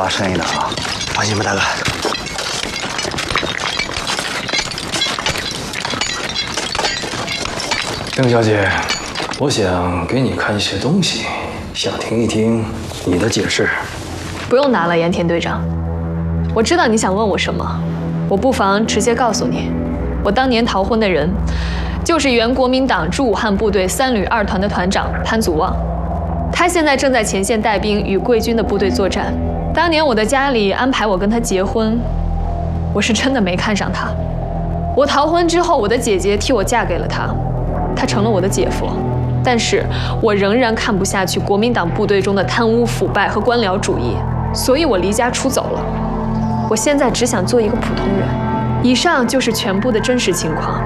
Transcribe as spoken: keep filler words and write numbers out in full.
拉生意的啊！ 放心吧，大哥。 郑小姐，我想给你看一些东西，想听一听你的解释。 不用拿了，盐田队长。我知道你想问我什么，我不妨直接告诉你，我当年逃婚的人，就是原国民党驻武汉部队三旅二团的团长潘祖旺。他现在正在前线带兵与贵军的部队作战。当年我的家里安排我跟他结婚，我是真的没看上他。我逃婚之后，我的姐姐替我嫁给了他，他成了我的姐夫。但是我仍然看不下去国民党部队中的贪污腐败和官僚主义，所以我离家出走了。我现在只想做一个普通人。以上就是全部的真实情况。